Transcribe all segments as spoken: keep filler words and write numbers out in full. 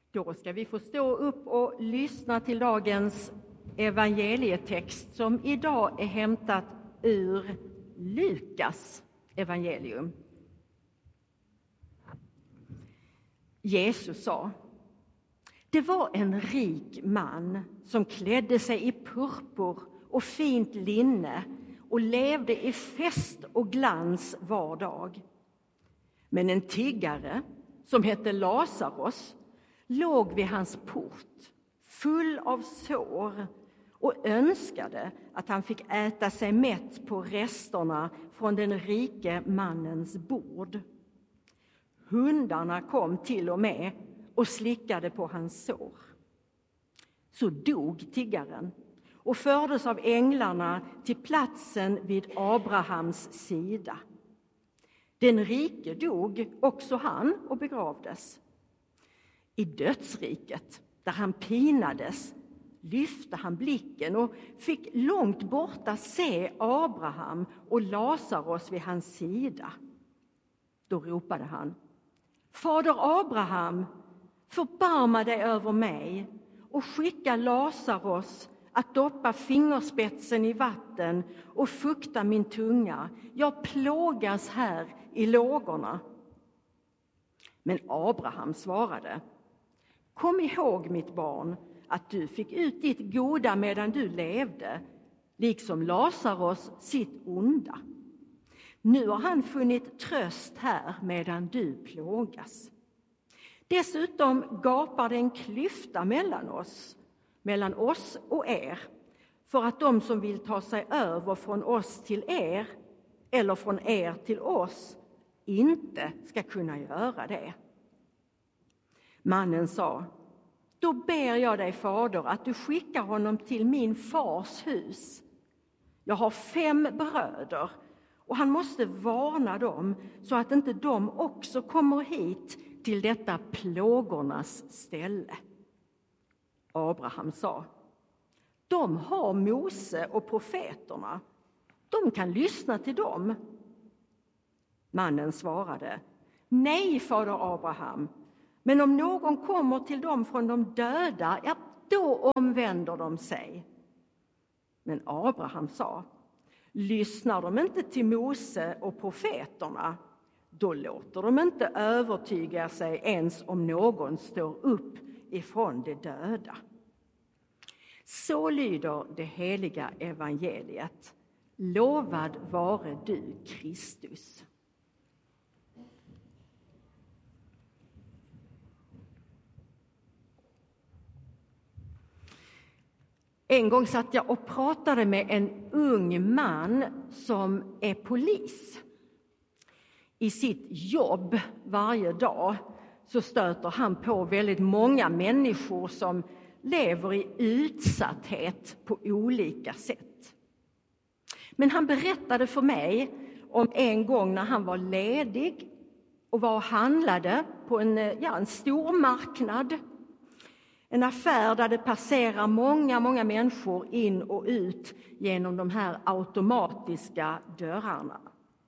Då ska vi få stå upp och lyssna till dagens evangelietext som idag är hämtat ur Lukas evangelium. Jesus sa: det var en rik man som klädde sig i purpur och fint linne och levde i fest och glans var dag. Men en tiggare som hette Lazarus låg vid hans port, full av sår, och önskade att han fick äta sig mätt på resterna från den rike mannens bord. Hundarna kom till och med och slickade på hans sår. Så dog tiggaren och fördes av änglarna till platsen vid Abrahams sida. Den rike dog också han och begravdes. I dödsriket, där han pinades, lyfte han blicken och fick långt borta se Abraham och Lazarus vid hans sida. Då ropade han: Fader Abraham, förbarma dig över mig och skicka Lazarus att doppa fingerspetsen i vatten och fukta min tunga. Jag plågas här i lågorna. Men Abraham svarade: Kom ihåg, mitt barn, att du fick ut ditt goda medan du levde, liksom Lazarus sitt onda. Nu har han funnit tröst här medan du plågas. Dessutom gapar det en klyfta mellan oss, mellan oss och er, för att de som vill ta sig över från oss till er eller från er till oss inte ska kunna göra det. Mannen sa: Då ber jag dig, fader, att du skickar honom till min fars hus. Jag har fem bröder och han måste varna dem så att inte de också kommer hit till detta plågornas ställe. Abraham sa: De har Mose och profeterna. De kan lyssna till dem. Mannen svarade: Nej, fader Abraham. Men om någon kommer till dem från de döda, ja, då omvänder de sig. Men Abraham sa: Lyssnar de inte till Mose och profeterna, då låter de inte övertyga sig ens om någon står upp ifrån de döda. Så lyder det heliga evangeliet. Lovad vare du, Kristus. En gång satt jag och pratade med en ung man som är polis. I sitt jobb varje dag så stöter han på väldigt många människor som lever i utsatthet på olika sätt. Men han berättade för mig om en gång när han var ledig och var och handlade på en, ja, en stor marknad. En affär där det passerar många, många människor in och ut genom de här automatiska dörrarna.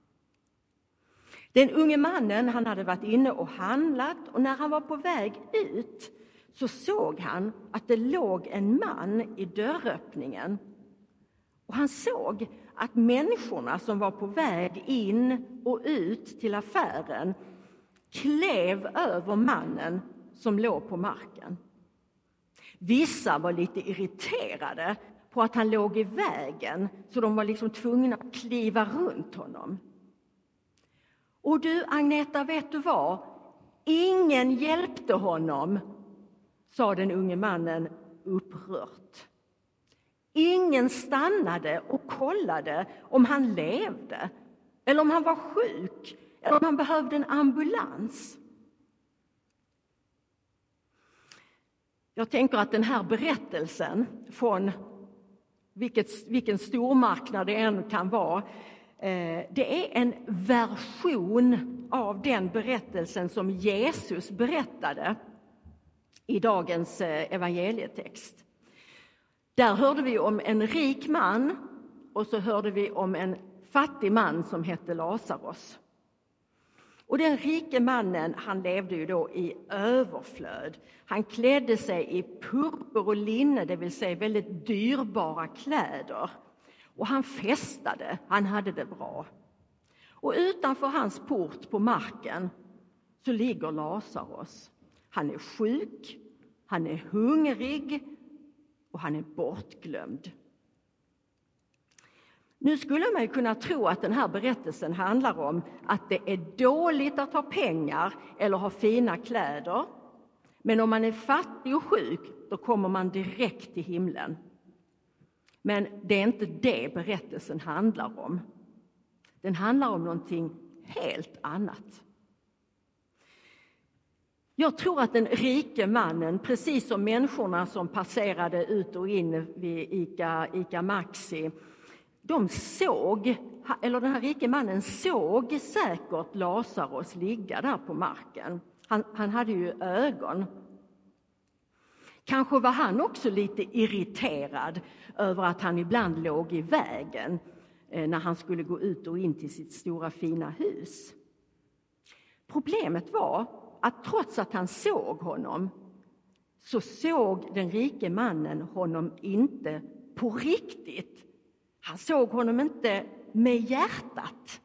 Den unge mannen, han hade varit inne och handlat, och när han var på väg ut så såg han att det låg en man i dörröppningen. Och han såg att människorna som var på väg in och ut till affären klev över mannen som låg på marken. Vissa var lite irriterade på att han låg i vägen, så de var liksom tvungna att kliva runt honom. Och du, Agneta, vet du vad? Ingen hjälpte honom, sa den unge mannen upprört. Ingen stannade och kollade om han levde, eller om han var sjuk, eller om han behövde en ambulans. Jag tänker att den här berättelsen från vilket, vilken stormarknad det än kan vara, eh, det är en version av den berättelsen som Jesus berättade i dagens eh, evangelietext. Där hörde vi om en rik man och så hörde vi om en fattig man som hette Lazarus. Och den rike mannen, han levde ju då i överflöd. Han klädde sig i purpur och linne, det vill säga väldigt dyrbara kläder. Och han festade, han hade det bra. Och utanför hans port på marken så ligger Lazarus. Han är sjuk, han är hungrig och han är bortglömd. Nu skulle man ju kunna tro att den här berättelsen handlar om att det är dåligt att ha pengar eller ha fina kläder. Men om man är fattig och sjuk, då kommer man direkt till himlen. Men det är inte det berättelsen handlar om. Den handlar om någonting helt annat. Jag tror att den rike mannen, precis som människorna som passerade ut och in vid Ica, Ica Maxi, de såg, eller den här rike mannen såg säkert Lazarus ligga där på marken. Han, han hade ju ögon. Kanske var han också lite irriterad över att han ibland låg i vägen när han skulle gå ut och in till sitt stora fina hus. Problemet var att trots att han såg honom så såg den rike mannen honom inte på riktigt. Han såg honom inte med hjärtat.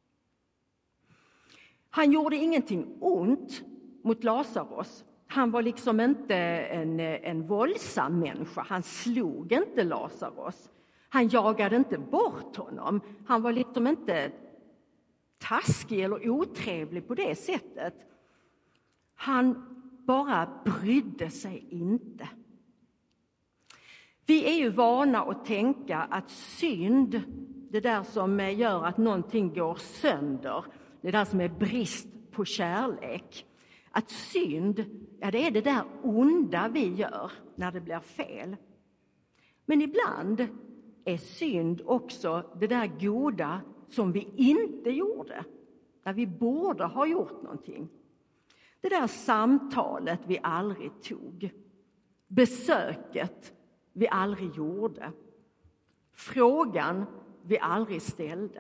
Han gjorde ingenting ont mot Lazarus. Han var liksom inte en, en våldsam människa. Han slog inte Lazarus. Han jagade inte bort honom. Han var liksom inte taskig eller otrevlig på det sättet. Han bara brydde sig inte. Vi är ju vana att tänka att synd, det där som gör att någonting går sönder, det där som är brist på kärlek, att synd, ja, det är det där onda vi gör när det blir fel. Men ibland är synd också det där goda som vi inte gjorde, där vi borde ha gjort någonting. Det där samtalet vi aldrig tog, besöket vi aldrig gjorde, frågan vi aldrig ställde.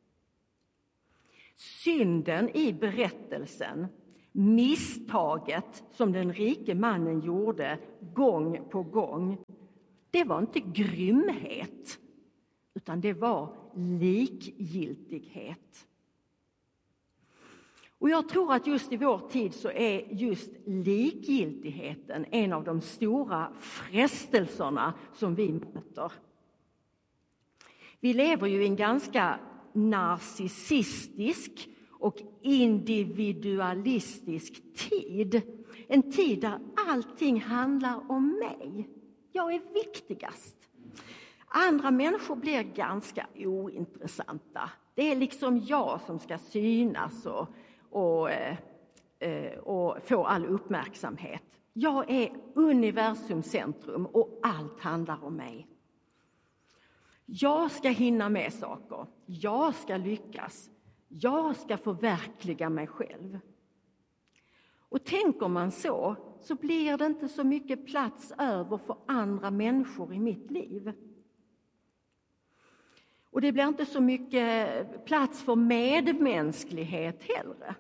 Synden i berättelsen, misstaget som den rike mannen gjorde gång på gång, det var inte grymhet, utan det var likgiltighet. Och jag tror att just i vår tid så är just likgiltigheten en av de stora frestelserna som vi möter. Vi lever ju i en ganska narcissistisk och individualistisk tid. En tid där allting handlar om mig. Jag är viktigast. Andra människor blir ganska ointressanta. Det är liksom jag som ska synas och, och, och få all uppmärksamhet. Jag är universums centrum och allt handlar om mig. Jag ska hinna med saker. Jag ska lyckas. Jag ska förverkliga mig själv. Och tänker man så, så blir det inte så mycket plats över för andra människor i mitt liv. Och det blir inte så mycket plats för medmänsklighet heller.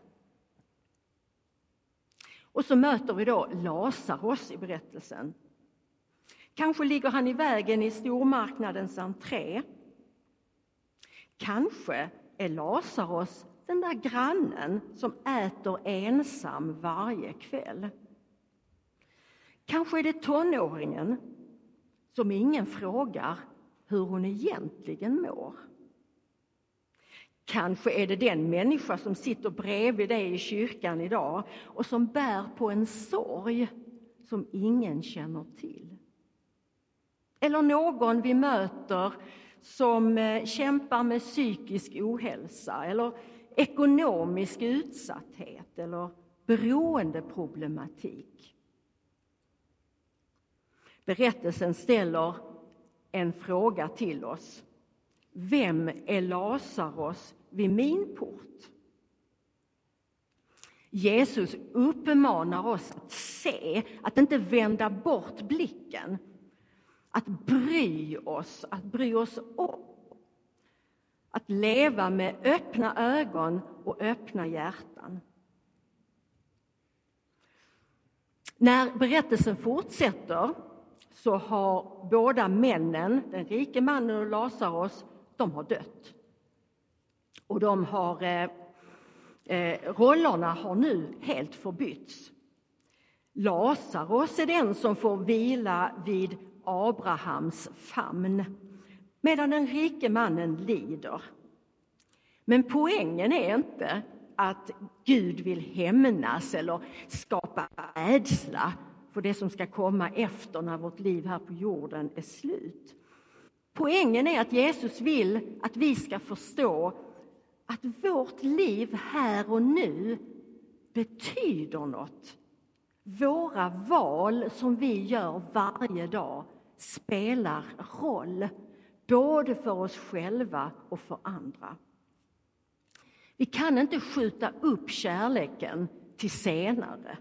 Och så möter vi då Lazarus i berättelsen. Kanske ligger han i vägen i stormarknadens entré. Kanske är Lazarus den där grannen som äter ensam varje kväll. Kanske är det tonåringen som ingen frågar hur hon egentligen mår. Kanske är det den människa som sitter bredvid dig i kyrkan idag och som bär på en sorg som ingen känner till. Eller någon vi möter som kämpar med psykisk ohälsa eller ekonomisk utsatthet eller beroendeproblematik. Berättelsen ställer en fråga till oss. Vem är Lazarus vid min port? Jesus uppmanar oss att se, att inte vända bort blicken. Att bry oss, att bry oss om. Att leva med öppna ögon och öppna hjärtan. När berättelsen fortsätter så har båda männen, den rike mannen och Lazarus, de har dött. Och de har, eh, eh, rollerna har nu helt förbytts. Lazarus är den som får vila vid Abrahams famn, medan den rike mannen lider. Men poängen är inte att Gud vill hämnas eller skapa rädsla för det som ska komma efter när vårt liv här på jorden är slut. Poängen är att Jesus vill att vi ska förstå att vårt liv här och nu betyder något. Våra val som vi gör varje dag spelar roll, både för oss själva och för andra. Vi kan inte skjuta upp kärleken till senare.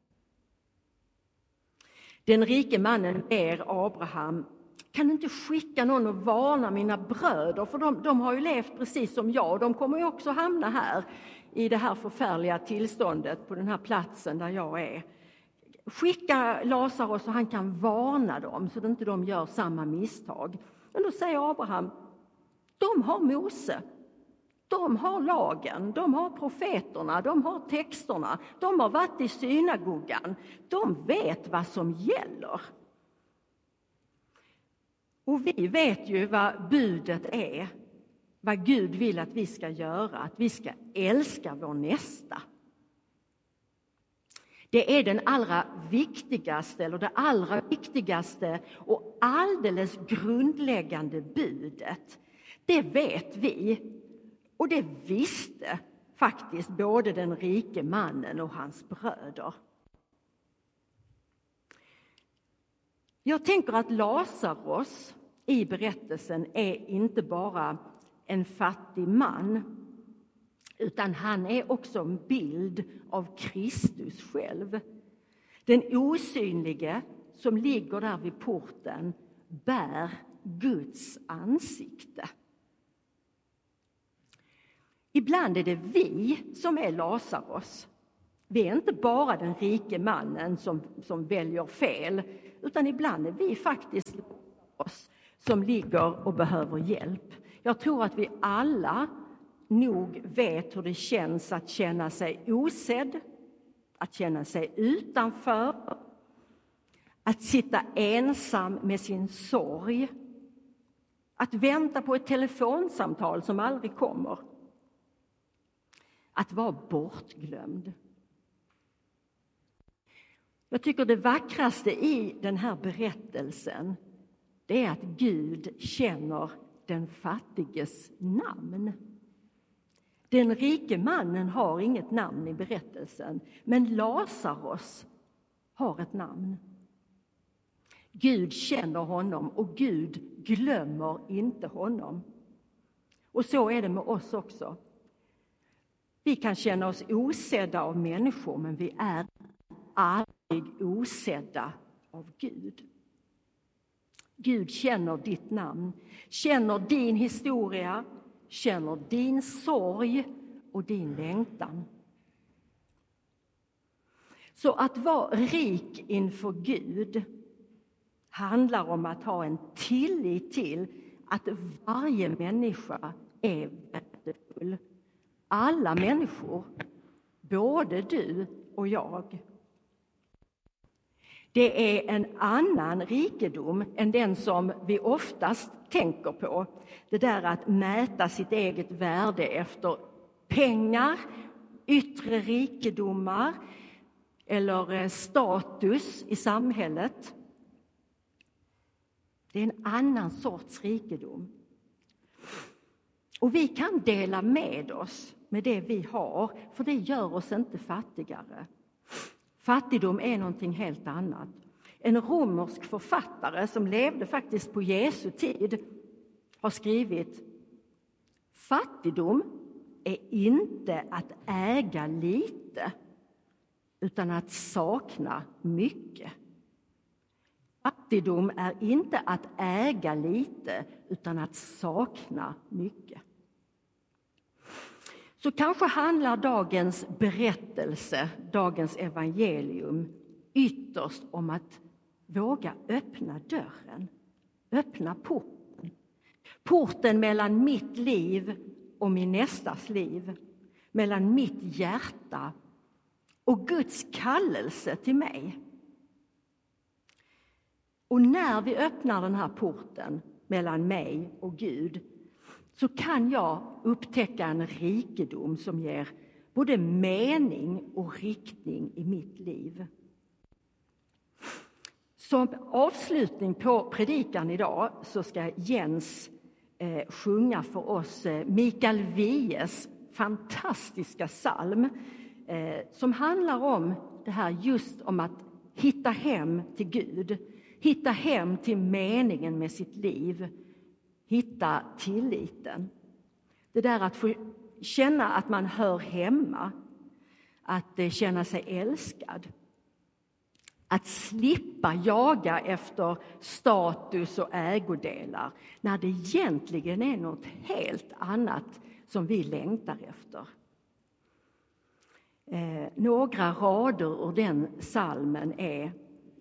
Den rike mannen ber Abraham, kan du inte skicka någon och varna mina bröder? För de, de har ju levt precis som jag och de kommer ju också hamna här i det här förfärliga tillståndet på den här platsen där jag är. Skicka Lazarus så han kan varna dem så att inte de gör samma misstag. Men då säger Abraham, de har Mose. De har lagen, de har profeterna, de har texterna, de har varit i synagogan. De vet vad som gäller. Och vi vet ju vad budet är, vad Gud vill att vi ska göra, att vi ska älska vår nästa. Det är den allra viktigaste, eller det allra viktigaste och alldeles grundläggande budet. Det vet vi. Och det visste faktiskt både den rike mannen och hans bröder. Jag tänker att Lazarus i berättelsen är inte bara en fattig man, utan han är också en bild av Kristus själv. Den osynlige som ligger där vid porten bär Guds ansikte. Ibland är det vi som är Lazarus. Vi är inte bara den rike mannen som, som väljer fel, utan ibland är vi faktiskt Lazarus som ligger och behöver hjälp. Jag tror att vi alla nog vet hur det känns att känna sig osedd, att känna sig utanför, att sitta ensam med sin sorg, att vänta på ett telefonsamtal som aldrig kommer. Att vara bortglömd. Jag tycker det vackraste i den här berättelsen, det är att Gud känner den fattiges namn. Den rike mannen har inget namn i berättelsen, men Lazarus har ett namn. Gud känner honom och Gud glömmer inte honom. Och så är det med oss också. Vi kan känna oss osedda av människor, men vi är aldrig osedda av Gud. Gud känner ditt namn, känner din historia, känner din sorg och din längtan. Så att vara rik inför Gud handlar om att ha en tillit till att varje människa är värdefull. Alla människor, både du och jag. Det är en annan rikedom än den som vi oftast tänker på. Det där att mäta sitt eget värde efter pengar, yttre rikedomar eller status i samhället. Det är en annan sorts rikedom. Och vi kan dela med oss med det vi har, för det gör oss inte fattigare. Fattigdom är någonting helt annat. En romersk författare som levde faktiskt på Jesu tid har skrivit: fattigdom är inte att äga lite, utan att sakna mycket. Fattigdom är inte att äga lite, utan att sakna mycket. Så kanske handlar dagens berättelse, dagens evangelium, ytterst om att våga öppna dörren, öppna porten. Porten mellan mitt liv och min nästas liv, mellan mitt hjärta och Guds kallelse till mig. Och när vi öppnar den här porten mellan mig och Gud, så kan jag upptäcka en rikedom som ger både mening och riktning i mitt liv. Som avslutning på predikan idag så ska Jens eh, sjunga för oss eh, Mikael Wiehes fantastiska psalm eh, som handlar om det här just om att hitta hem till Gud, hitta hem till meningen med sitt liv, hitta tilliten. Det där att få känna att man hör hemma, att eh, känna sig älskad. Att slippa jaga efter status och ägodelar när det egentligen är något helt annat som vi längtar efter. Eh, några rader ur den psalmen är: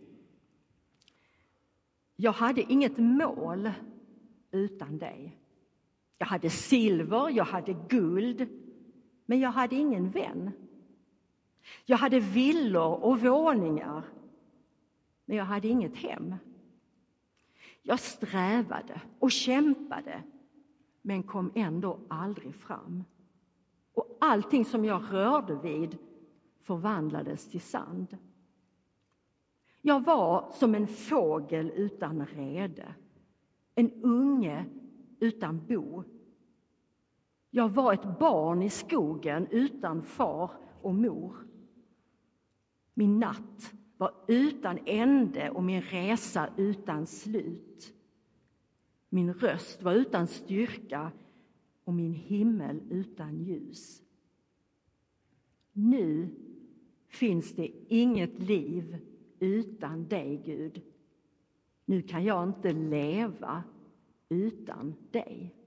Jag hade inget mål utan dig. Jag hade silver, jag hade guld, men jag hade ingen vän. Jag hade villor och våningar, men jag hade inget hem. Jag strävade och kämpade, men kom ändå aldrig fram. Och allting som jag rörde vid förvandlades till sand. Jag var som en fågel utan rede, en unge utan bo. Jag var ett barn i skogen utan far och mor. Min natt var utan ände och min resa utan slut. Min röst var utan styrka och min himmel utan ljus. Nu finns det inget liv utan dig, Gud. Nu kan jag inte leva utan dig.